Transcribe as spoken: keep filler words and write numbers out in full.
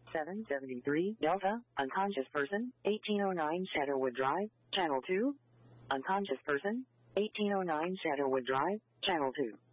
seven seventy-three Delta, unconscious person, eighteen oh nine Shadowwood Drive, Channel two. Unconscious person, eighteen oh nine Shadowwood Drive, Channel two.